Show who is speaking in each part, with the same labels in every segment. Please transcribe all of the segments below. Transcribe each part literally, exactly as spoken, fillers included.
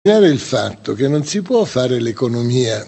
Speaker 1: il fatto che non si può fare l'economia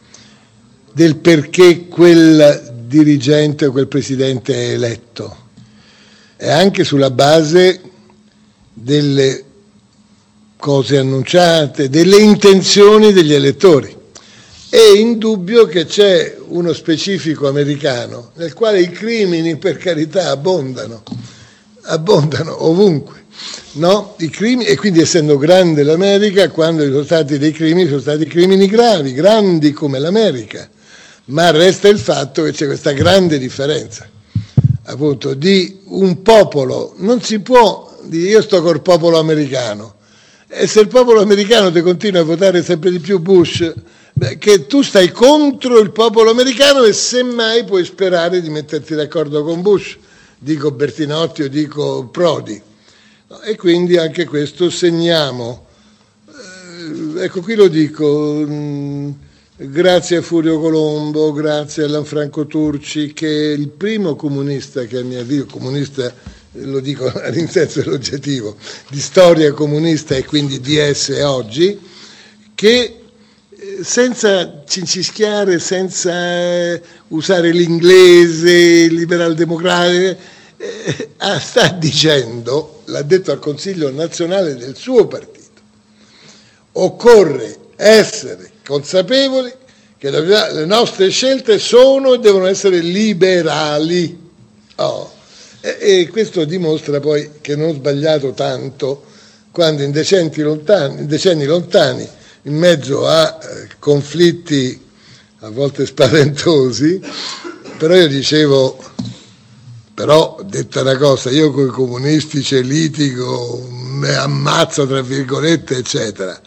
Speaker 1: del perché quel dirigente o quel presidente è eletto, è anche sulla base delle cose annunciate, delle intenzioni degli elettori. È indubbio che c'è uno specifico americano nel quale i crimini, per carità, abbondano, abbondano ovunque, no? I crimini, e quindi essendo grande l'America, quando sono stati dei crimini, sono stati crimini gravi, grandi come l'America, ma resta il fatto che c'è questa grande differenza, appunto, di un popolo. Non si può dire io sto col popolo americano, e se il popolo americano ti continua a votare sempre di più Bush, beh, che tu stai contro il popolo americano e semmai puoi sperare di metterti d'accordo con Bush, dico Bertinotti o dico Prodi, no, e quindi anche questo segniamo, eh, ecco qui lo dico, mh, grazie a Furio Colombo, grazie a Lanfranco Turci, che è il primo comunista che a mio avviso, comunista lo dico in senso dell'oggettivo, di storia comunista e quindi di esse oggi, che senza cincischiare, senza usare l'inglese, il liberal democratico, eh, sta dicendo, l'ha detto al Consiglio nazionale del suo partito, occorre essere consapevoli che le nostre scelte sono e devono essere liberali. Oh. E, e questo dimostra poi che non ho sbagliato tanto quando in decenni lontani, in decenni lontani in mezzo a eh, conflitti a volte spaventosi, però io dicevo, però detta una cosa, io con i comunisti ci litigo, mi ammazzo tra virgolette eccetera,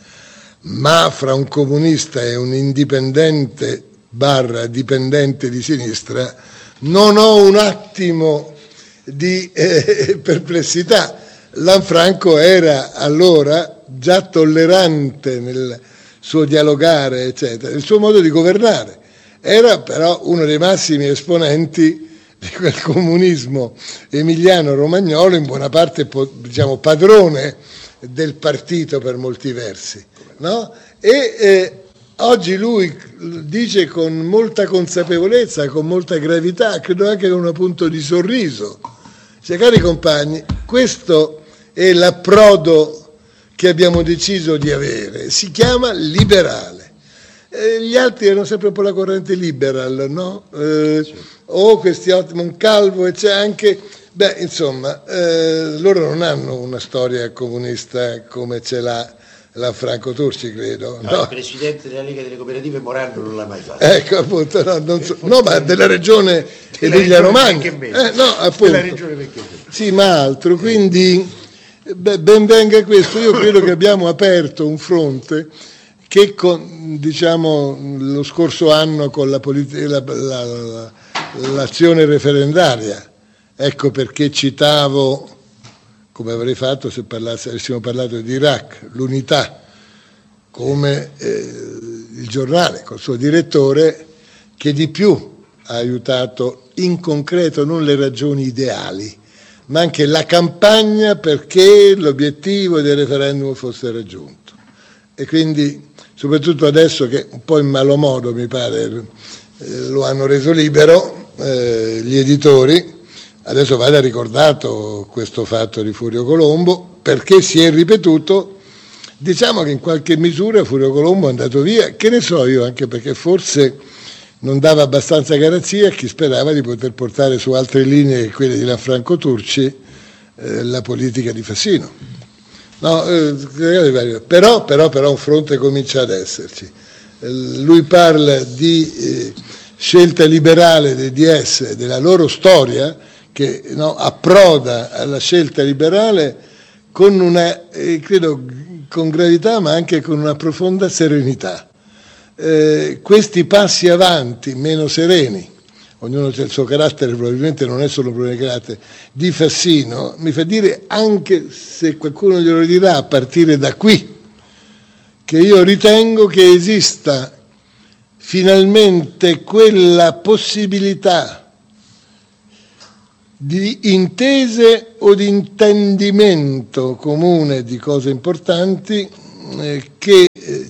Speaker 1: ma fra un comunista e un indipendente barra dipendente di sinistra non ho un attimo di eh, perplessità. Lanfranco era allora già tollerante nel suo dialogare, eccetera, il suo modo di governare. Era però uno dei massimi esponenti di quel comunismo emiliano-romagnolo, in buona parte, diciamo, padrone del partito per molti versi, no? E eh, oggi lui dice con molta consapevolezza, con molta gravità, credo anche con un punto di sorriso, cioè, cari compagni, questo è l'approdo che abbiamo deciso di avere, si chiama liberale. Eh, gli altri erano sempre un po' la corrente liberal, no? Eh, o questi ottimi, un Calvo, e c'è anche, beh, insomma, eh, loro non hanno una storia comunista come ce l'ha Lanfranco Turci, credo.
Speaker 2: No,
Speaker 1: no?
Speaker 2: Il presidente della Lega delle Cooperative Morando non l'ha mai fatto.
Speaker 1: Ecco, appunto, no, non so, no, ma della regione Emilia-Romagna. Eh, no, appunto. Della regione sì, ma altro, quindi beh, ben venga questo. Io credo che abbiamo aperto un fronte che con, diciamo, lo scorso anno con la polit- la, la, la, l'azione referendaria, ecco perché citavo, come avrei fatto se parlassi, avessimo parlato di Iraq, l'Unità, come eh, il giornale col suo direttore che di più ha aiutato in concreto non le ragioni ideali, ma anche la campagna perché l'obiettivo del referendum fosse raggiunto. E quindi, soprattutto adesso che un po' in malo modo, mi pare, eh, lo hanno reso libero eh, gli editori, adesso vada ricordato questo fatto di Furio Colombo, perché si è ripetuto. Diciamo che in qualche misura Furio Colombo è andato via, che ne so io, anche perché forse non dava abbastanza garanzia a chi sperava di poter portare su altre linee che quelle di Lanfranco Turci eh, la politica di Fassino. No, eh, però, però, però un fronte comincia ad esserci. Eh, lui parla di eh, scelta liberale dei D S, della loro storia, che no, approda alla scelta liberale con una, eh, credo, con gravità, ma anche con una profonda serenità. Eh, questi passi avanti meno sereni, ognuno c'è il suo carattere, probabilmente non è solo un problema di carattere, di Fassino, mi fa dire, anche se qualcuno glielo dirà a partire da qui, che io ritengo che esista finalmente quella possibilità di intese o di intendimento comune di cose importanti eh, che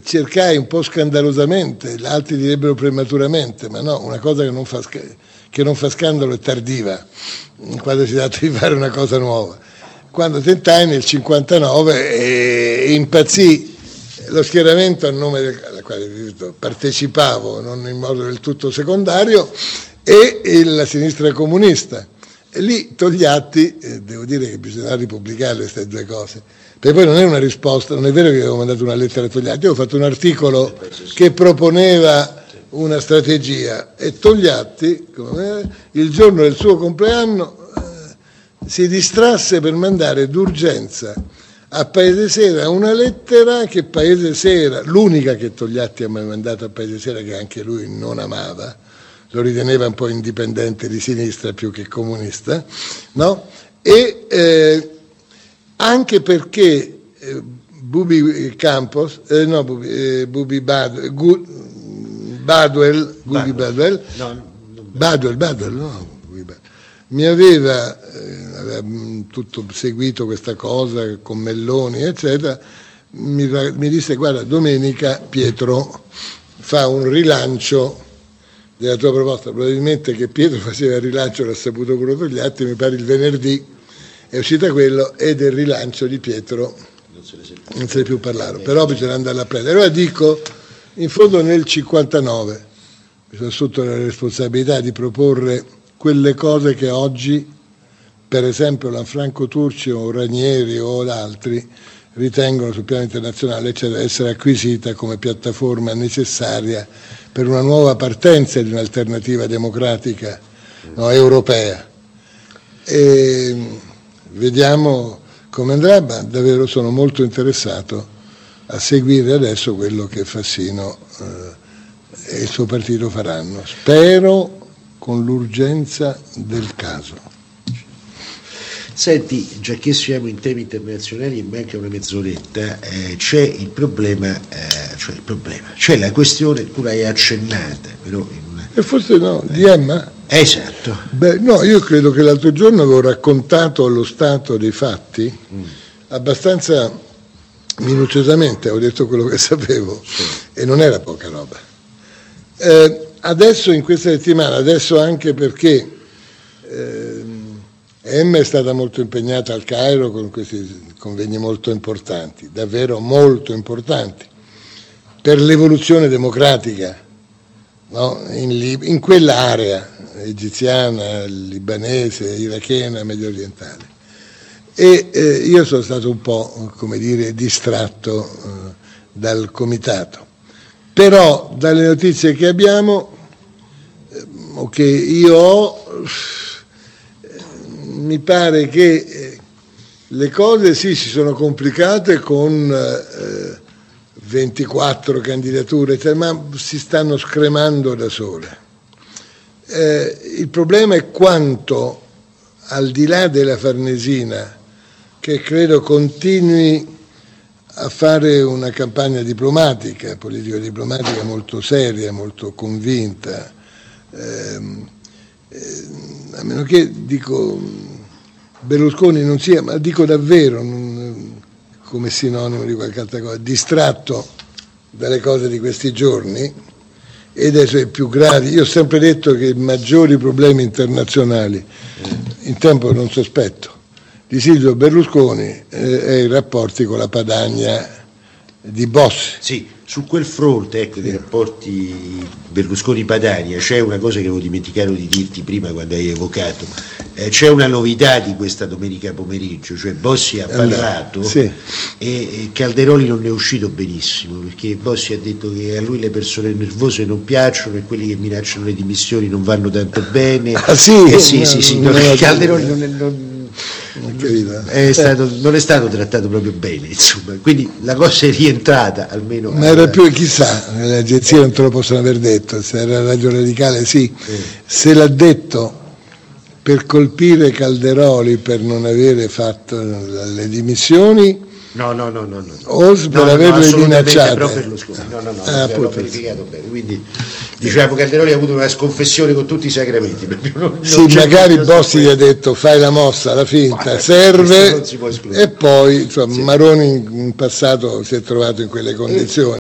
Speaker 1: cercai un po' scandalosamente, altri direbbero prematuramente, ma no, una cosa che non fa, che non fa scandalo è tardiva, quando si tratta di fare una cosa nuova. Quando tentai nel cinquantanove e impazzì lo schieramento a nome del quale partecipavo, non in modo del tutto secondario, e la sinistra comunista. E lì Togliatti, eh, devo dire che bisogna ripubblicare queste due cose, perché poi non è una risposta, non è vero che avevo mandato una lettera a Togliatti, avevo fatto un articolo che proponeva una strategia, e Togliatti, come il giorno del suo compleanno, eh, si distrasse per mandare d'urgenza a Paese Sera una lettera che Paese Sera, l'unica che Togliatti ha mai mandato a Paese Sera, che anche lui non amava, lo riteneva un po' indipendente di sinistra più che comunista, no? E eh, anche perché eh, Bubi Campos, eh, no, Bubi, eh, Bubi Bad, Gu, Badwell, Bubi Badwell, no, Badwell, Badwell, no, mi aveva, eh, aveva tutto seguito questa cosa con Melloni, eccetera, mi, mi disse: guarda, domenica Pietro fa un rilancio della tua proposta, probabilmente che Pietro faceva il rilancio l'ha saputo pure Togliatti, mi pare il venerdì è uscita quello, e del rilancio di Pietro non se ne, non se ne più parlare, però bisogna andare a prendere. Allora dico, in fondo nel cinquantanove mi sono assunto la responsabilità di proporre quelle cose che oggi, per esempio Lanfranco Turci o Ranieri o altri, ritengono sul piano internazionale cioè essere acquisita come piattaforma necessaria per una nuova partenza di un'alternativa democratica, no, europea. E vediamo come andrà, ma davvero sono molto interessato a seguire adesso quello che Fassino eh, e il suo partito faranno. Spero con l'urgenza del caso.
Speaker 2: Senti, già che siamo in temi internazionali e manca una mezz'oretta, eh, c'è il problema, eh, cioè il problema, c'è la questione, tu l'hai accennata, però in una...
Speaker 1: E forse no, di Emma?
Speaker 2: Esatto.
Speaker 1: Beh, no, io credo che l'altro giorno avevo raccontato lo stato dei fatti mm. abbastanza minuziosamente, ho detto quello che sapevo, sì. E non era poca roba. Eh, adesso in questa settimana, adesso anche perché eh, Emma è stata molto impegnata al Cairo con questi convegni molto importanti, davvero molto importanti, per l'evoluzione democratica, no? in, Lib- in quell'area egiziana, libanese, irachena, medio orientale. E eh, io sono stato un po', come dire, distratto eh, dal comitato. Però dalle notizie che abbiamo, eh, o che io ho, mi pare che eh, le cose sì si sono complicate con eh, ventiquattro candidature, cioè, ma si stanno scremando da sole. Eh, il problema è quanto, al di là della Farnesina, che credo continui a fare una campagna diplomatica, politico-diplomatica molto seria, molto convinta, eh, eh, a meno che, dico, Berlusconi non sia, ma dico davvero, non, come sinonimo di qualche altra cosa, distratto dalle cose di questi giorni e dai suoi più gravi. Io ho sempre detto che i maggiori problemi internazionali, in tempo non sospetto, di Silvio Berlusconi eh, e i rapporti con la Padania di Bossi.
Speaker 2: Sì, su quel fronte, ecco, dei rapporti Berlusconi-Padania, c'è una cosa che avevo dimenticato di dirti prima quando hai evocato, eh, c'è una novità di questa domenica pomeriggio, cioè Bossi ha parlato, sì, e, e Calderoli non ne è uscito benissimo, perché Bossi ha detto che a lui le persone nervose non piacciono e quelli che minacciano le dimissioni non vanno tanto bene.
Speaker 1: Ah sì?
Speaker 2: Eh, sì,
Speaker 1: no,
Speaker 2: sì, sì,
Speaker 1: non
Speaker 2: non Calderoli non è... Non, È stato, non è stato trattato proprio bene, insomma, quindi la cosa è rientrata almeno.
Speaker 1: Ma era più, chissà, le agenzie non te lo possono aver detto, se era Radio Radicale sì, eh. Se l'ha detto per colpire Calderoli per non avere fatto le dimissioni,
Speaker 2: no no no no, no.
Speaker 1: o per
Speaker 2: no,
Speaker 1: averle
Speaker 2: no,
Speaker 1: minacciate.
Speaker 2: No, no, no, no,
Speaker 1: ah,
Speaker 2: l'ho verificato bene, quindi diciamo che Calderoli ha avuto una sconfessione con tutti i sacramenti. Non, non
Speaker 1: sì, magari Bossi gli ha detto fai la mossa, la finta, ma serve, e poi insomma, sì. Maroni in passato si è trovato in quelle condizioni.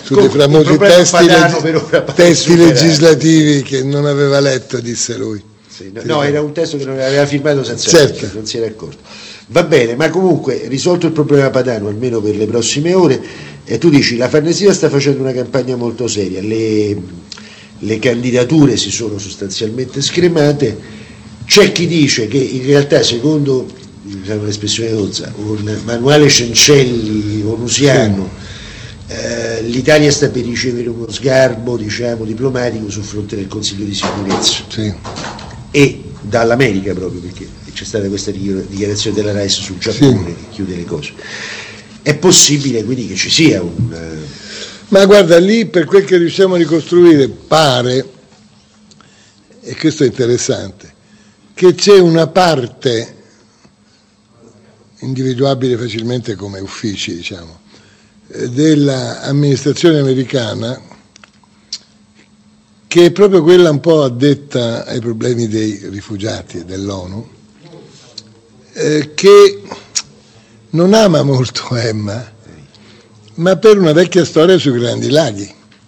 Speaker 1: su dei famosi testi, leg- testi legislativi che non aveva letto, disse lui.
Speaker 2: Sì, no, no, era un testo che non aveva firmato senza certo. non si era accorto. Va bene, ma comunque risolto il problema padano almeno per le prossime ore, e tu dici la Farnesina sta facendo una campagna molto seria, le, le candidature si sono sostanzialmente scremate, c'è chi dice che in realtà secondo, diciamo l'espressione rozza, un manuale Cencelli onusiano, sì. eh, l'Italia sta per ricevere uno sgarbo, diciamo, diplomatico sul fronte del Consiglio di sicurezza,
Speaker 1: sì.
Speaker 2: E dall'America proprio, perché c'è stata questa dichiarazione della Rice sul Giappone, sì, che chiude le cose. È possibile quindi che ci sia un...
Speaker 1: Ma guarda, lì per quel che riusciamo a ricostruire pare, e questo è interessante, che c'è una parte individuabile facilmente come uffici, diciamo, dell'amministrazione americana, che è proprio quella un po' addetta ai problemi dei rifugiati e dell'ONU, eh, che non ama molto Emma, ma per una vecchia storia sui grandi laghi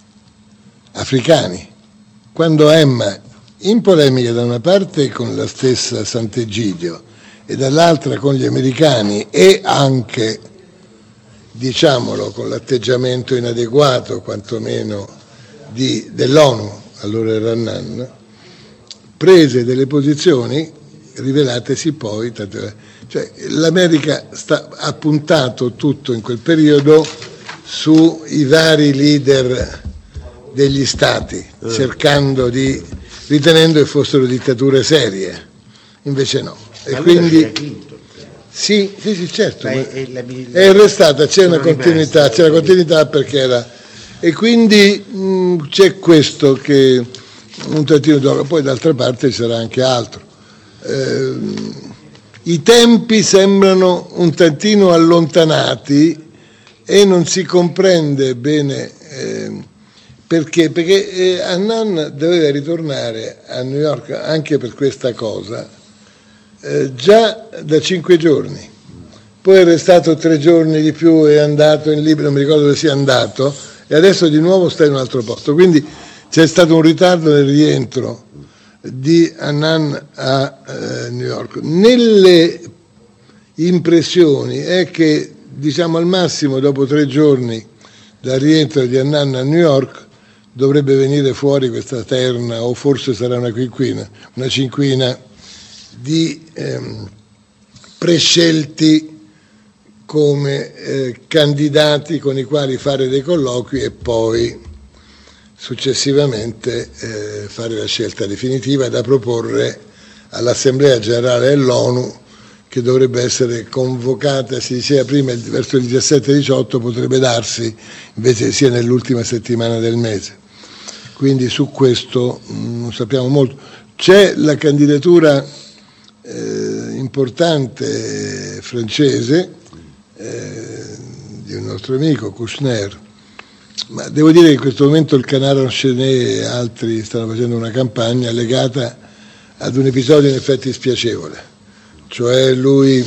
Speaker 1: africani. Quando Emma, in polemica da una parte con la stessa Sant'Egidio e dall'altra con gli americani, e anche, diciamolo, con l'atteggiamento inadeguato quantomeno di, dell'ONU, allora era Annan, prese delle posizioni rivelatesi poi, cioè l'America sta, ha puntato tutto in quel periodo sui vari leader degli stati, eh. cercando di, ritenendo che fossero dittature serie, invece no. E
Speaker 2: ma
Speaker 1: quindi sì, sì, sì, certo, è, è, la, è restata, c'è una continuità, rimasta, c'è una continuità perché era, e quindi mh, c'è questo che un tantino d'oro, poi d'altra parte ci sarà anche altro. Eh, i tempi sembrano un tantino allontanati e non si comprende bene eh, perché, perché eh, Annan doveva ritornare a New York anche per questa cosa eh, già da cinque giorni, poi è restato tre giorni di più, è andato in Libano, non mi ricordo dove sia andato, e adesso di nuovo sta in un altro posto, quindi c'è stato un ritardo nel rientro di Annan a eh, New York. Nelle impressioni è che, diciamo, al massimo dopo tre giorni dal rientro di Annan a New York dovrebbe venire fuori questa terna, o forse sarà una quinquina, una cinquina di ehm, prescelti come eh, candidati con i quali fare dei colloqui e poi successivamente eh, fare la scelta definitiva da proporre all'Assemblea Generale dell'ONU, che dovrebbe essere convocata, si diceva prima, verso il diciassette diciotto, potrebbe darsi invece sia nell'ultima settimana del mese. Quindi su questo mh, non sappiamo molto. C'è la candidatura eh, importante francese eh, di un nostro amico, Kouchner, ma devo dire che in questo momento il Canard Enchaîné e altri stanno facendo una campagna legata ad un episodio in effetti spiacevole, cioè lui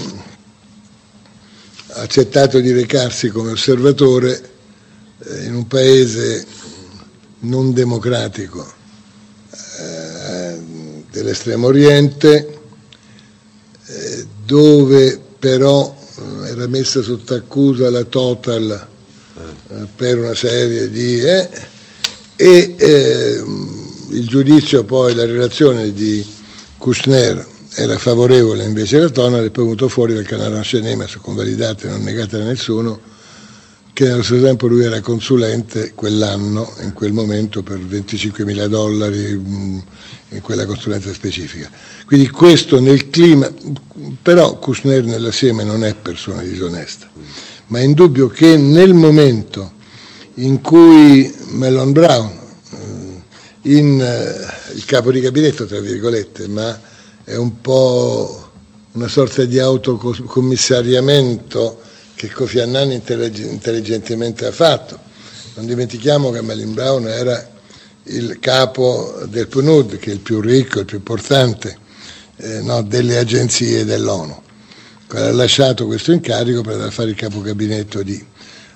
Speaker 1: ha accettato di recarsi come osservatore eh, in un paese non democratico eh, dell'estremo oriente, eh, dove però eh, era messa sotto accusa la Total per una serie di eh, e eh, il giudizio, poi la relazione di Kouchner era favorevole invece alla Total, e poi è venuto fuori dal Canard Enchaîné, ma sono convalidate, non negate da nessuno, che nello stesso tempo lui era consulente quell'anno, in quel momento, per venticinquemila dollari mh, in quella consulenza specifica. Quindi questo nel clima, però Kouchner nell'assieme non è persona disonesta, ma è indubbio che nel momento in cui Mellon Brown, in, eh, il capo di gabinetto, tra virgolette, ma è un po' una sorta di autocommissariamento che Kofi Annan intellig- intelligentemente ha fatto. Non dimentichiamo che Mellon Brown era il capo del P N U D, che è il più ricco, il più importante eh, no, delle agenzie dell'ONU. Ha lasciato questo incarico per andare a fare il capo gabinetto di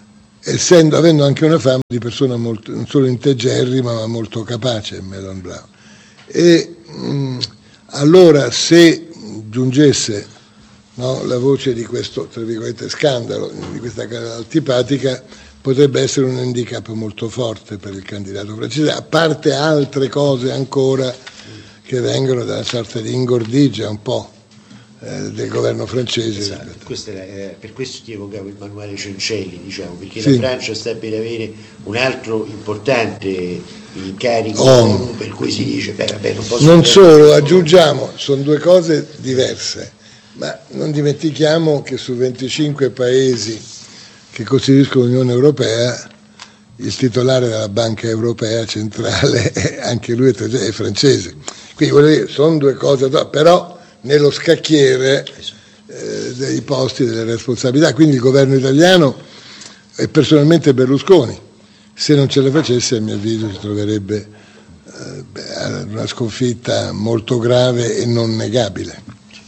Speaker 1: essendo, avendo anche una fama di persona molto, non solo integerrima ma molto capace, Melon Brown. E mh, allora se giungesse, no, la voce di questo, tra virgolette, scandalo, di questa cara antipatica, potrebbe essere un handicap molto forte per il candidato francese, a parte altre cose ancora che vengono da una sorta di ingordigia un po' eh, del governo francese.
Speaker 2: Esatto. Questo era, eh, per questo ti evocavo il manuale Cencelli, diciamo, perché
Speaker 1: sì.
Speaker 2: La Francia sta per avere un altro importante incarico,
Speaker 1: oh.
Speaker 2: per cui si dice, beh, vabbè, non posso...
Speaker 1: Non solo, aggiungiamo, sono due cose diverse, ma non dimentichiamo che su venticinque paesi che costituiscono l'Unione Europea, il titolare della Banca Europea Centrale, anche lui è francese. Quindi voglio dire, sono due cose, però nello scacchiere eh, dei posti, delle responsabilità. Quindi il governo italiano e personalmente Berlusconi, se non ce la facesse, a mio avviso si troverebbe eh, beh, una sconfitta molto grave e non negabile.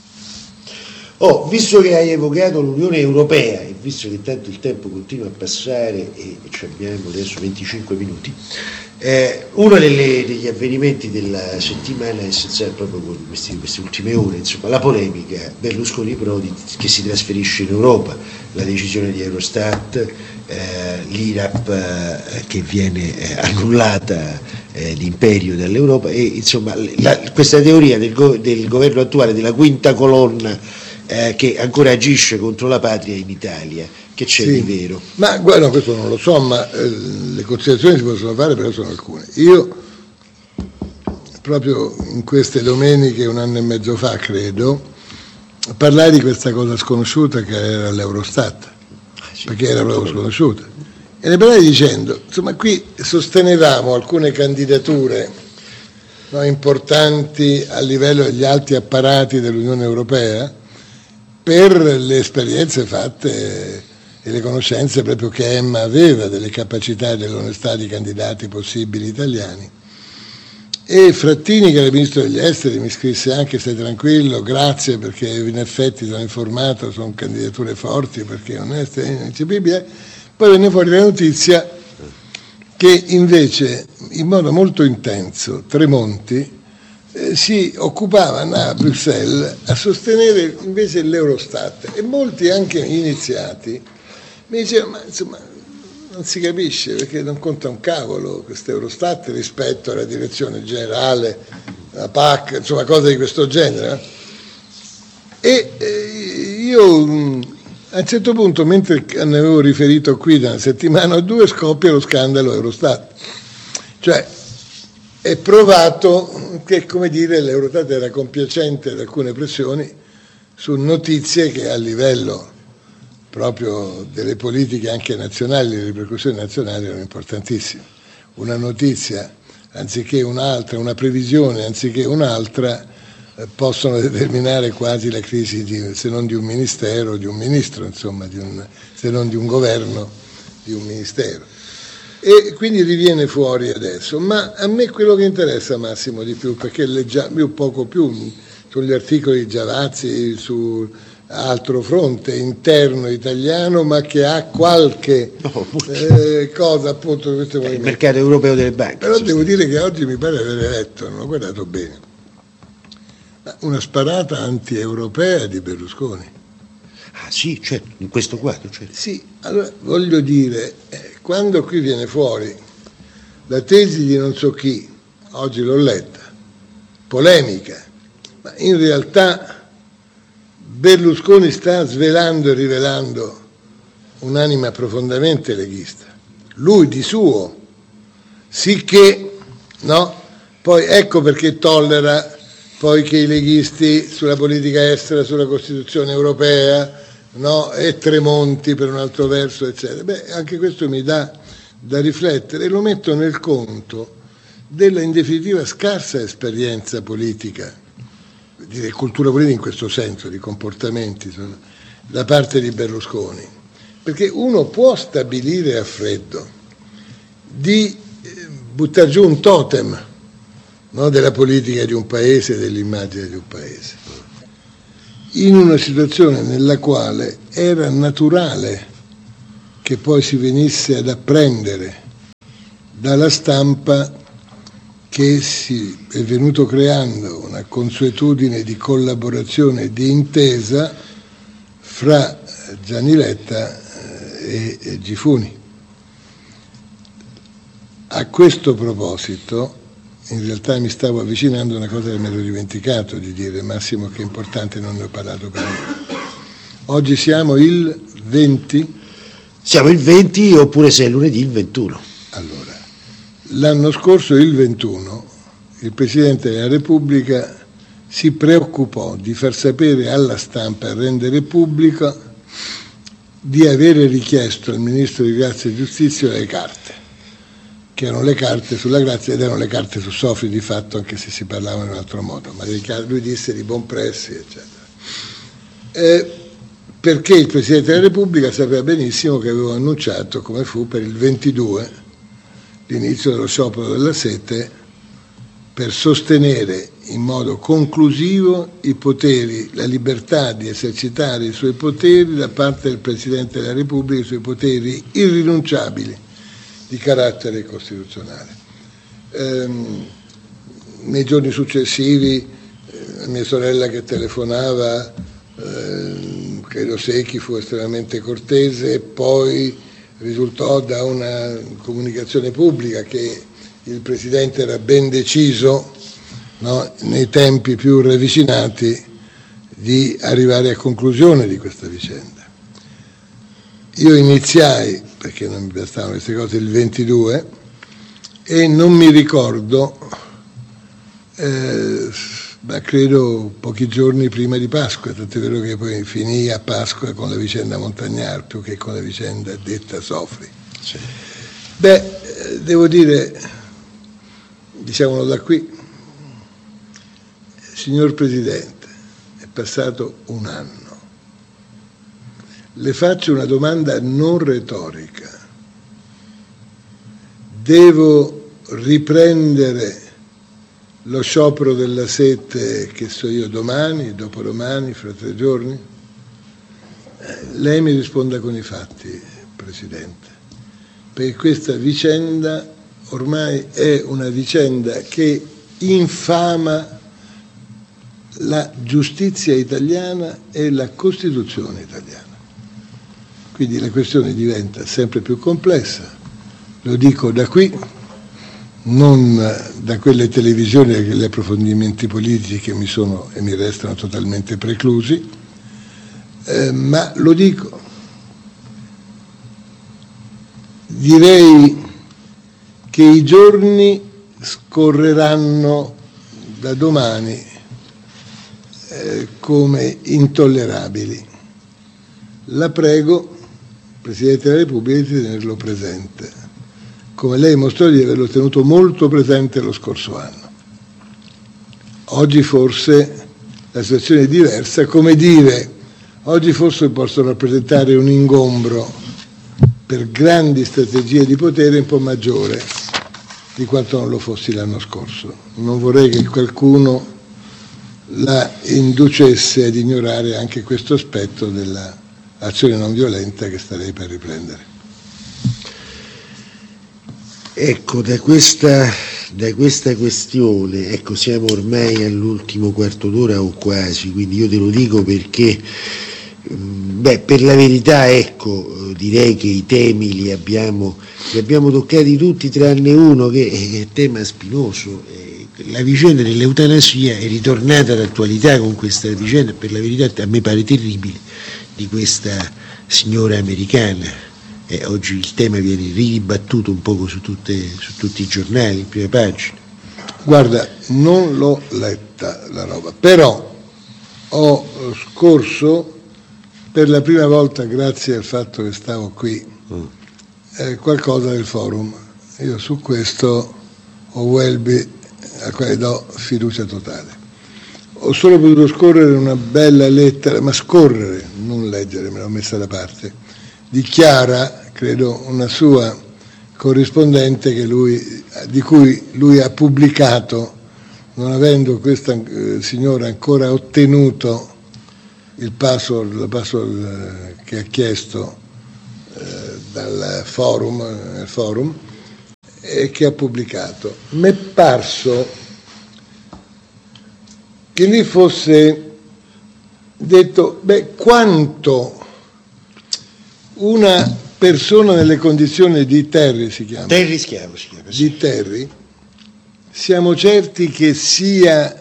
Speaker 2: Oh, visto che hai evocato l'Unione Europea e visto che tanto il tempo continua a passare e abbiamo adesso venticinque minuti, eh, uno delle, degli avvenimenti della settimana è essenziale proprio con questi, queste ultime ore, insomma, la polemica Berlusconi-Prodi che si trasferisce in Europa, la decisione di Eurostat, eh, l'I R A P eh, che viene eh, annullata eh, l'imperio dall'Europa e insomma la, questa teoria del, go, del governo attuale della quinta colonna Eh, che ancora agisce contro la patria in Italia, che c'è
Speaker 1: sì,
Speaker 2: di vero?
Speaker 1: Ma guarda, questo non lo so, ma eh, le considerazioni si possono fare, però sono alcune. Io proprio in queste domeniche, un anno e mezzo fa credo, parlai di questa cosa sconosciuta che era l'Eurostat, ah, sì, perché era proprio sconosciuta, e ne parlai dicendo, insomma, qui sostenevamo alcune candidature, no, importanti a livello degli alti apparati dell'Unione Europea per le esperienze fatte e le conoscenze proprio che Emma aveva delle capacità e dell'onestà di candidati possibili italiani. E Frattini, che era ministro degli esteri, mi scrisse anche: stai tranquillo, grazie, perché in effetti sono informato, sono candidature forti, perché oneste e ineccepibili. Poi venne fuori la notizia che invece in modo molto intenso Tremonti Eh, si occupava, andava a Bruxelles a sostenere invece l'Eurostat, e molti anche iniziati mi dicevano: ma insomma non si capisce, perché non conta un cavolo questo Eurostat rispetto alla direzione generale, la P A C, insomma cose di questo genere. E eh, io mh, a un certo punto, mentre ne avevo riferito qui da una settimana o due, scoppia lo scandalo Eurostat, cioè è provato che, come dire, l'Eurostat era compiacente ad alcune pressioni su notizie che a livello proprio delle politiche anche nazionali, delle ripercussioni nazionali, erano importantissime. Una notizia anziché un'altra, una previsione anziché un'altra, eh, possono determinare quasi la crisi di, se non di un ministero, di un ministro, insomma, di un, se non di un governo, di un ministero. E quindi riviene fuori adesso, ma a me quello che interessa, Massimo, di più, perché leggiamo io poco più sugli articoli di Giavazzi, su altro fronte interno italiano, ma che ha qualche no, eh, cosa appunto di questo
Speaker 2: il mercato europeo delle banche.
Speaker 1: Però devo dire che oggi mi pare aver letto, non ho guardato bene, ma una sparata anti-europea di Berlusconi.
Speaker 2: Ah sì, certo, in questo quadro. Certo.
Speaker 1: Sì, allora voglio dire, eh, quando qui viene fuori la tesi di non so chi, oggi l'ho letta, polemica, ma in realtà Berlusconi sta svelando e rivelando un'anima profondamente leghista, lui di suo, sicché, no? Poi ecco perché tollera poi che i leghisti sulla politica estera, sulla Costituzione europea, no, e Tremonti per un altro verso, eccetera. Beh, anche questo mi dà da riflettere e lo metto nel conto della in definitiva scarsa esperienza politica, di cultura politica in questo senso, di comportamenti insomma, da parte di Berlusconi, perché uno può stabilire a freddo di buttare giù un totem, no, della politica di un paese, dell'immagine di un paese, in una situazione nella quale era naturale che poi si venisse ad apprendere dalla stampa che si è venuto creando una consuetudine di collaborazione e di intesa fra Gianni Letta e, e Gifuni. A questo proposito, in realtà mi stavo avvicinando a una cosa che mi ero dimenticato di dire, Massimo, che è importante, non ne ho parlato prima. Oggi siamo il venti?
Speaker 2: Siamo il venti, oppure se è lunedì il ventuno.
Speaker 1: Allora, l'anno scorso, il ventuno, il Presidente della Repubblica si preoccupò di far sapere alla stampa e rendere pubblico di avere richiesto al Ministro di Grazia e Giustizia le carte, che erano le carte sulla grazia ed erano le carte su Sofri di fatto, anche se si parlava in un altro modo, ma lui disse di Bonpressi, eccetera. Eh, perché il Presidente della Repubblica sapeva benissimo che avevo annunciato, come fu per il ventidue, l'inizio dello sciopero della sete per sostenere in modo conclusivo i poteri, la libertà di esercitare i suoi poteri da parte del Presidente della Repubblica, i suoi poteri irrinunciabili di carattere costituzionale. Ehm, nei giorni successivi eh, mia sorella che telefonava, eh, credo Secchi, fu estremamente cortese e poi risultò da una comunicazione pubblica che il Presidente era ben deciso, no, nei tempi più ravvicinati, di arrivare a conclusione di questa vicenda. Io iniziai, perché non mi bastavano queste cose, il ventidue e non mi ricordo, eh, ma credo pochi giorni prima di Pasqua, tant'è vero che poi finì a Pasqua con la vicenda Montagnard più che con la vicenda detta Sofri. Sì. Beh, devo dire, diciamolo da qui, signor Presidente, è passato un anno. Le faccio una domanda non retorica. Devo riprendere lo sciopero della sete, che so io, domani, dopodomani, fra tre giorni? Lei mi risponda con i fatti, Presidente, perché questa vicenda ormai è una vicenda che infama la giustizia italiana e la Costituzione italiana. Quindi la questione diventa sempre più complessa, lo dico da qui, non da quelle televisioni che gli approfondimenti politici che mi sono e mi restano totalmente preclusi, eh, ma lo dico. Direi che i giorni scorreranno da domani eh, come intollerabili. La prego, Presidente della Repubblica, di tenerlo presente, come lei mostrò di averlo tenuto molto presente lo scorso anno. Oggi forse la situazione è diversa, come dire, oggi forse posso rappresentare un ingombro per grandi strategie di potere un po' maggiore di quanto non lo fossi l'anno scorso. Non vorrei che qualcuno la inducesse ad ignorare anche questo aspetto dell'azione non violenta che starei per riprendere.
Speaker 2: Ecco, da questa, da questa questione, ecco, siamo ormai all'ultimo quarto d'ora o quasi, quindi io te lo dico perché, beh, per la verità, ecco, direi che i temi li abbiamo, li abbiamo toccati tutti tranne uno che è, è tema spinoso. La vicenda dell'eutanasia è ritornata d'attualità con questa vicenda, per la verità a me pare terribile, di questa signora americana. E oggi il tema viene ribattuto un poco su, tutte, su tutti i giornali, in prima pagina.
Speaker 1: Guarda, non l'ho letta la roba, però ho scorso per la prima volta, grazie al fatto che stavo qui, mm. eh, qualcosa del forum. Io su questo ho Welby, a quale do fiducia totale. Ho solo potuto scorrere una bella lettera, ma scorrere, non leggere, me l'ho messa da parte, di Chiara, credo una sua corrispondente che lui, di cui lui ha pubblicato, non avendo questa eh, signora ancora ottenuto il password, la password eh, che ha chiesto eh, dal forum, nel forum e che ha pubblicato. Mi è parso che lì fosse detto, beh, quanto una persona nelle condizioni di Terry, si chiama,
Speaker 2: Terry Schiavo si chiama, sì.
Speaker 1: Di Terry, siamo certi che sia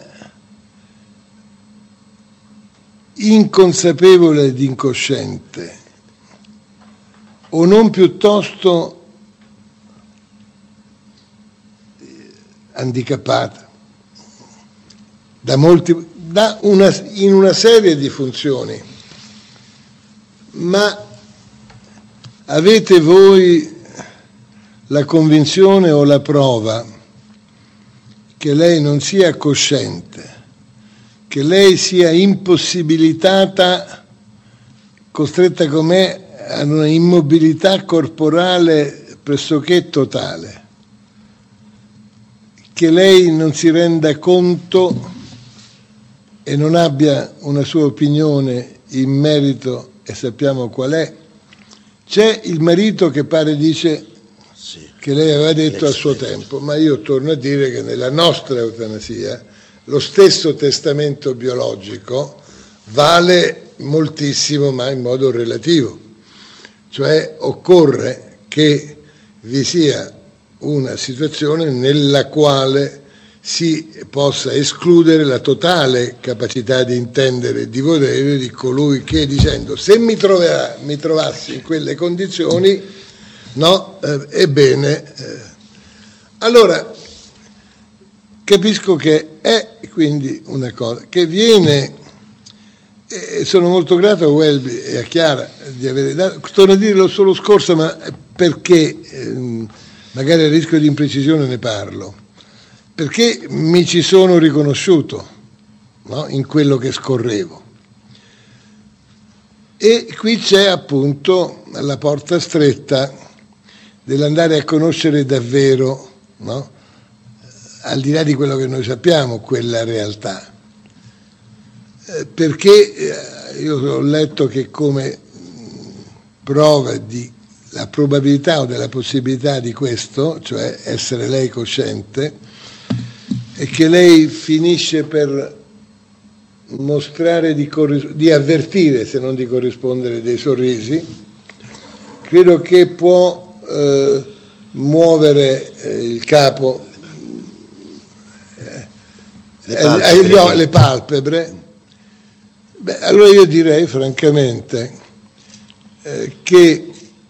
Speaker 1: inconsapevole ed incosciente, o non piuttosto handicappata da molti, da una, in una serie di funzioni. Ma avete voi la convinzione o la prova che lei non sia cosciente, che lei sia impossibilitata, costretta com'è a una immobilità corporale pressoché totale, che lei non si renda conto e non abbia una sua opinione in merito, e sappiamo qual è? C'è il marito che pare dice sì, che lei aveva detto a suo tempo, ma io torno a dire che nella nostra eutanasia lo stesso testamento biologico vale moltissimo, ma in modo relativo. Cioè occorre che vi sia una situazione nella quale si possa escludere la totale capacità di intendere e di volere di colui che, dicendo, se mi, troverà, mi trovassi in quelle condizioni, no, eh, ebbene, eh. Allora capisco che è quindi una cosa che viene, e sono molto grato a Welby e a Chiara di avere dato, torno a dirlo solo scorso, ma perché eh, magari a rischio di imprecisione ne parlo, perché mi ci sono riconosciuto, no, in quello che scorrevo. E qui c'è appunto la porta stretta dell'andare a conoscere davvero, no, al di là di quello che noi sappiamo, quella realtà. Eh, perché eh, io ho letto che come prova di la probabilità o della possibilità di questo, cioè essere lei cosciente, e che lei finisce per mostrare di, corris- di avvertire, se non di corrispondere, dei sorrisi, credo che può eh, muovere eh, il capo, eh, le palpebre, eh, le palpebre. Beh, allora io direi francamente eh, che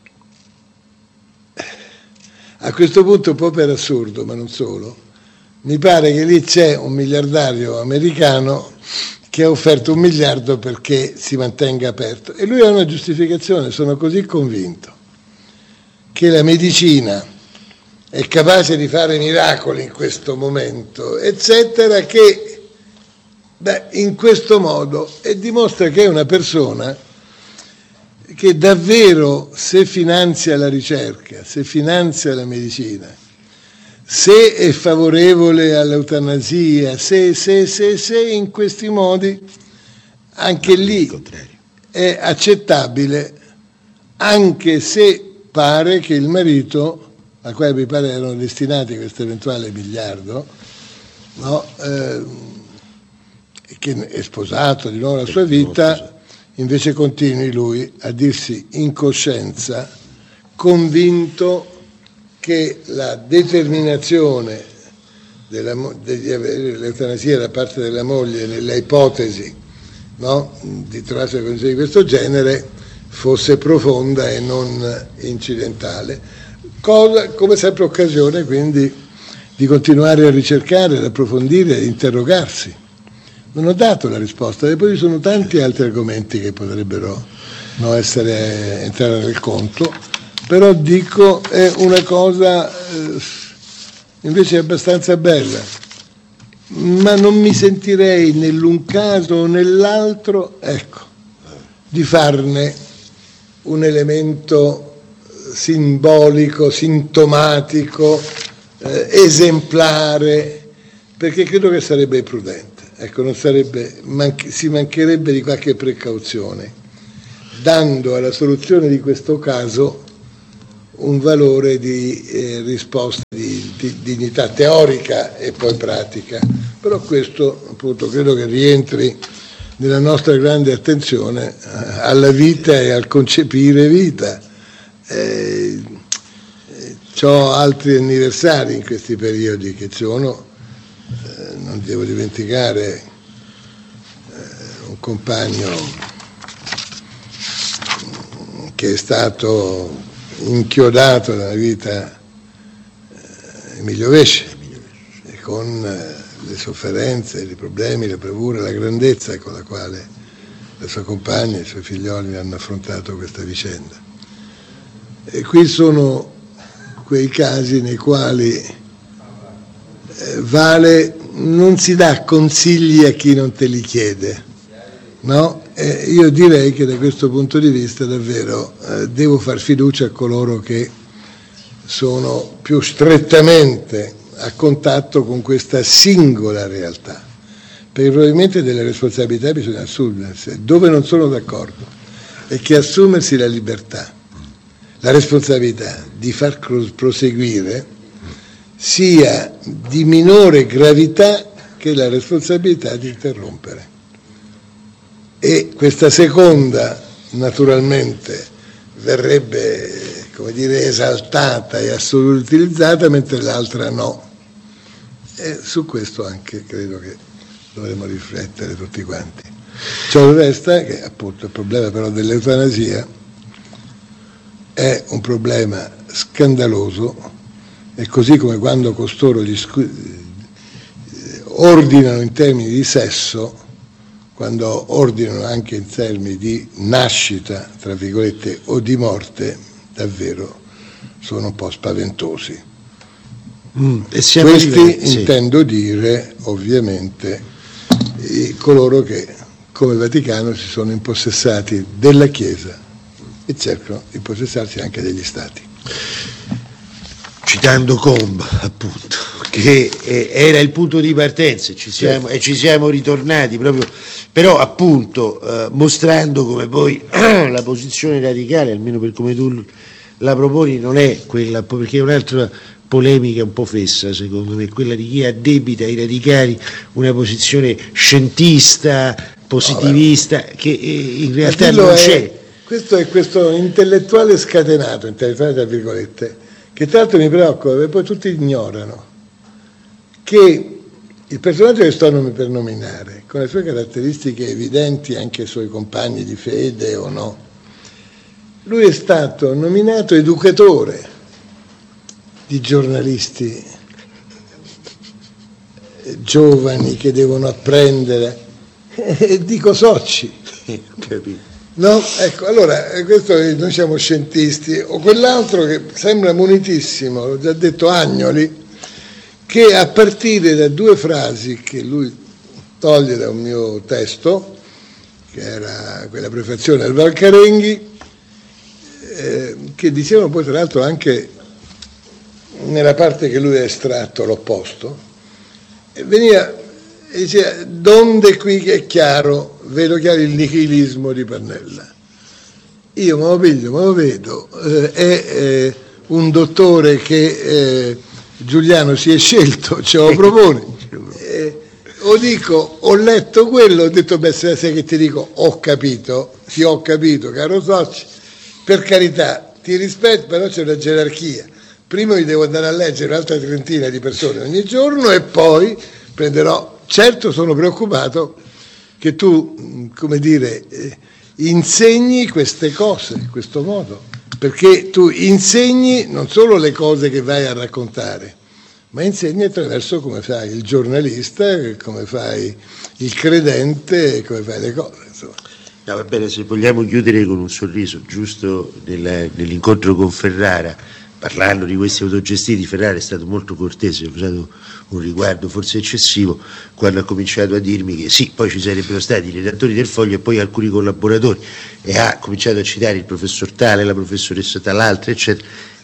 Speaker 1: a questo punto, un po' per assurdo, ma non solo, mi pare che lì c'è un miliardario americano che ha offerto un miliardo perché si mantenga aperto. E lui ha una giustificazione, sono così convinto che la medicina è capace di fare miracoli in questo momento, eccetera, che beh, in questo modo, e dimostra che è una persona che davvero, se finanzia la ricerca, se finanzia la medicina, se è favorevole all'eutanasia, se, se, se, se in questi modi, anche lì è accettabile, anche se pare che il marito, a quale mi pare erano destinati questo eventuale miliardo, no, eh, che è sposato di nuovo la sua vita, invece continui lui a dirsi in coscienza, convinto che la determinazione della, di avere l'eutanasia da parte della moglie nella ipotesi, no, di trovarsi una condizione di questo genere fosse profonda e non incidentale. Cosa, come sempre, occasione quindi di continuare a ricercare, ad approfondire, ad interrogarsi. Non ho dato la risposta, e poi ci sono tanti altri argomenti che potrebbero non essere entrare nel conto, però dico è una cosa eh, invece abbastanza bella, ma non mi sentirei nell'un caso o nell'altro, ecco, di farne un elemento simbolico, sintomatico, eh, esemplare, perché credo che sarebbe imprudente, ecco, non sarebbe, manch- si mancherebbe di qualche precauzione, dando alla soluzione di questo caso un valore di eh, risposta di, di dignità teorica e poi pratica. Però questo appunto credo che rientri nella nostra grande attenzione alla vita e al concepire vita. Eh, C'ho altri anniversari in questi periodi che sono, eh, non devo dimenticare eh, un compagno che è stato inchiodato nella vita, eh, Emilio Vesce, e con eh, le sofferenze, i problemi, le bravure, la grandezza con la quale la sua compagna e i suoi figlioli hanno affrontato questa vicenda. E qui sono quei casi nei quali eh, vale, non si dà consigli a chi non te li chiede, no? Eh, io direi che da questo punto di vista davvero eh, devo far fiducia a coloro che sono più strettamente a contatto con questa singola realtà, perché probabilmente delle responsabilità bisogna assumersi. Dove non sono d'accordo è che assumersi la libertà, la responsabilità di far proseguire sia di minore gravità che la responsabilità di interrompere. E questa seconda naturalmente verrebbe, come dire, esaltata e assolutizzata, mentre l'altra no. E su questo anche credo che dovremmo riflettere tutti quanti. Ciò resta che appunto il problema però dell'eutanasia è un problema scandaloso, e così come quando costoro gli scu- ordinano in termini di sesso, quando ordinano anche in termini di nascita, tra virgolette, o di morte, davvero sono un po' spaventosi. Mm, e Questi arrivati, intendo sì. dire, ovviamente, i, coloro che, come Vaticano, si sono impossessati della Chiesa e cercano di impossessarsi anche degli Stati.
Speaker 2: Citando Combes, appunto, che era il punto di partenza, ci siamo, e ci siamo ritornati proprio, però appunto eh, mostrando come poi la posizione radicale, almeno per come tu la proponi, non è quella, perché è un'altra polemica un po' fessa secondo me, quella di chi addebita ai radicali una posizione scientista, positivista, no, che in realtà non è, c'è.
Speaker 1: Questo è questo intellettuale scatenato, intellettuale tra virgolette, che tra l'altro mi preoccupa, perché poi tutti ignorano che il personaggio che sto per nominare, con le sue caratteristiche evidenti, anche i suoi compagni di fede o no, lui è stato nominato educatore di giornalisti giovani che devono apprendere, e dico soci.
Speaker 2: Capito.
Speaker 1: No? Ecco, allora, questo noi siamo scientisti, o quell'altro che sembra munitissimo, l'ho già detto, Agnoli, che a partire da due frasi che lui toglie da un mio testo, che era quella prefazione al Valcarenghi, eh, che dicevano poi tra l'altro anche nella parte che lui ha estratto l'opposto, e veniva e diceva: donde qui che è chiaro, vedo chiaro il nichilismo di Pannella. Io me lo piglio, me lo vedo, eh, è eh, un dottore che eh, Giuliano si è scelto, ce lo propone, eh, o dico, ho letto quello, ho detto, beh, se sai che ti dico, ho capito, ti ho capito, caro socio, per carità, ti rispetto, però c'è una gerarchia. Prima mi devo andare a leggere un'altra trentina di persone ogni giorno e poi prenderò. Certo, sono preoccupato che tu, come dire, eh, insegni queste cose in questo modo, perché tu insegni non solo le cose che vai a raccontare, ma insegni attraverso come fai il giornalista, come fai il credente, come fai le cose, insomma.
Speaker 2: No, va bene, se vogliamo chiudere con un sorriso, giusto nella, nell'incontro con Ferrara, parlando di questi autogestiti, Ferrara è stato molto cortese, ha usato un riguardo forse eccessivo quando ha cominciato a dirmi che sì, poi ci sarebbero stati i redattori del Foglio e poi alcuni collaboratori, e ha cominciato a citare il professor tale, la professoressa tal'altra, eccetera,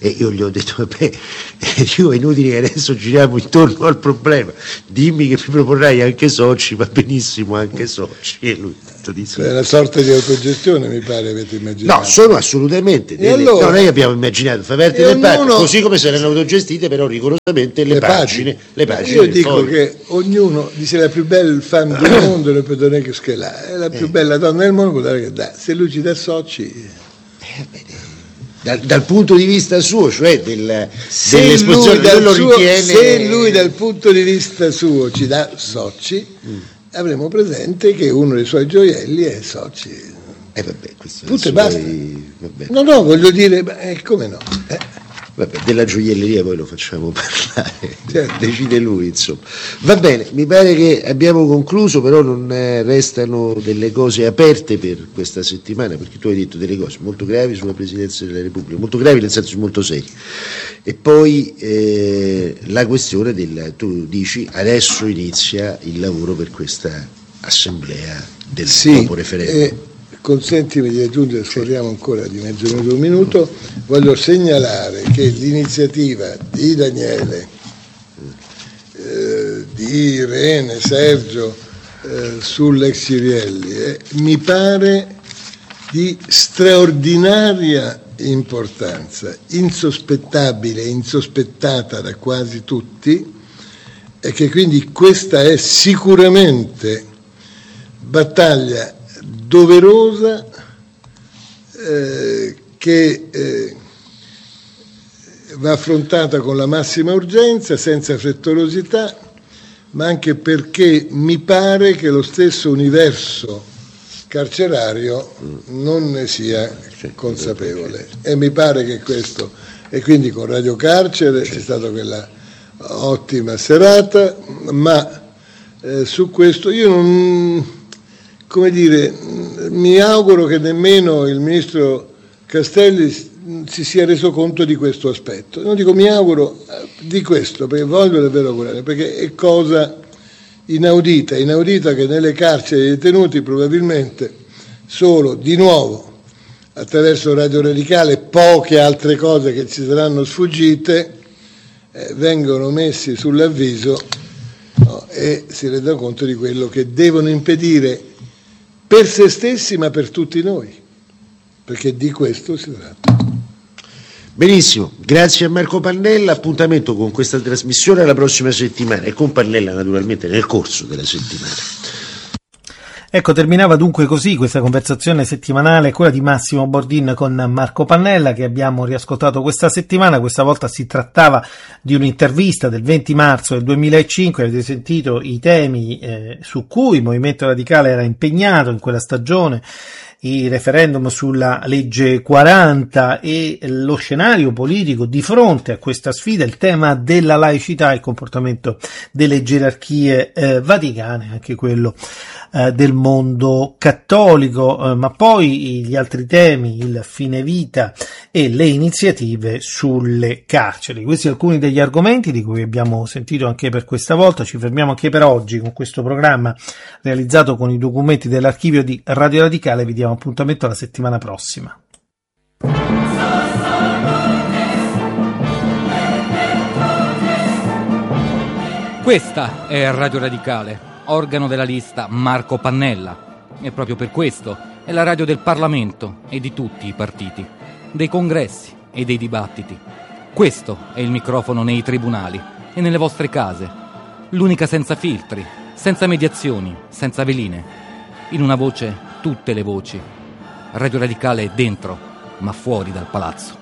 Speaker 2: E io gli ho detto, vabbè, io è inutile che adesso giriamo intorno al problema, dimmi che mi proporrai anche soci, va benissimo anche soci. E lui ha detto di sì.
Speaker 1: È una sorta di autogestione, mi pare, avete immaginato.
Speaker 2: No, sono assolutamente delle,
Speaker 1: allora,
Speaker 2: no, noi abbiamo immaginato fa parte del patto, così come saranno autogestite però rigorosamente le, le pagine, pagine le pagine
Speaker 1: io dico
Speaker 2: foglio.
Speaker 1: Che ognuno dice la più bella femme del mondo le Pedonè che schela, è la più eh. bella donna del mondo che dà. Se lui ci dà soci
Speaker 2: eh, bene. Dal, dal punto di vista suo, cioè del,
Speaker 1: se
Speaker 2: dell'esposizione,
Speaker 1: lui dal
Speaker 2: lo
Speaker 1: suo,
Speaker 2: ritiene...
Speaker 1: se lui dal punto di vista suo ci dà soci, mm. avremo presente che uno dei suoi gioielli è soci.
Speaker 2: Eh vabbè, questo
Speaker 1: tutto e basta.
Speaker 2: Vabbè.
Speaker 1: No, no, voglio dire, eh, come no? Eh.
Speaker 2: Vabbè, della gioielleria poi lo facciamo parlare, certo. Decide lui, insomma. Va bene, mi pare che abbiamo concluso, però non eh, restano delle cose aperte per questa settimana, perché tu hai detto delle cose molto gravi sulla Presidenza della Repubblica, molto gravi nel senso molto seri. E poi eh, la questione del, tu dici, adesso inizia il lavoro per questa assemblea del
Speaker 1: sì,
Speaker 2: dopo referendum.
Speaker 1: Eh, consentimi di aggiungere, scorriamo ancora di mezzo minuto un minuto, voglio segnalare che l'iniziativa di Daniele, eh, di Irene, Sergio eh, sull'ex Cirielli eh, mi pare di straordinaria importanza, insospettabile, insospettata da quasi tutti, e che quindi questa è sicuramente battaglia doverosa eh, che eh, va affrontata con la massima urgenza, senza frettolosità, ma anche perché mi pare che lo stesso universo carcerario non ne sia consapevole, e mi pare che questo, e quindi con Radio Carcere c'è stata quella ottima serata, ma eh, su questo io non, come dire, mi auguro che nemmeno il ministro Castelli si sia reso conto di questo aspetto. Non dico mi auguro di questo, perché voglio davvero augurare, perché è cosa inaudita, inaudita che nelle carceri dei detenuti probabilmente solo, di nuovo, attraverso Radio Radicale e poche altre cose che ci saranno sfuggite, eh, vengono messi sull'avviso, no, e si rendono conto di quello che devono impedire per se stessi ma per tutti noi, perché di questo si tratta.
Speaker 2: Benissimo, grazie a Marco Pannella, appuntamento con questa trasmissione la prossima settimana e con Pannella naturalmente nel corso della settimana.
Speaker 3: Ecco, terminava dunque così questa conversazione settimanale, quella di Massimo Bordin con Marco Pannella, che abbiamo riascoltato questa settimana. Questa volta si trattava di un'intervista del venti marzo del duemilacinque, avete sentito i temi eh, su cui il Movimento Radicale era impegnato in quella stagione, i referendum sulla legge quaranta e lo scenario politico di fronte a questa sfida, il tema della laicità, il comportamento delle gerarchie eh, vaticane, anche quello eh, del mondo cattolico, eh, ma poi gli altri temi, il fine vita e le iniziative sulle carceri. Questi alcuni degli argomenti di cui abbiamo sentito anche per questa volta. Ci fermiamo anche per oggi con questo programma realizzato con i documenti dell'archivio di Radio Radicale. Vi diamo appuntamento alla settimana prossima.
Speaker 4: Questa è Radio Radicale, organo della lista Marco Pannella, e proprio per questo è la radio del Parlamento e di tutti i partiti, dei congressi e dei dibattiti. Questo è il microfono nei tribunali e nelle vostre case, l'unica senza filtri, senza mediazioni, senza veline, in una voce tutte le voci. Radio Radicale è dentro, ma fuori dal palazzo.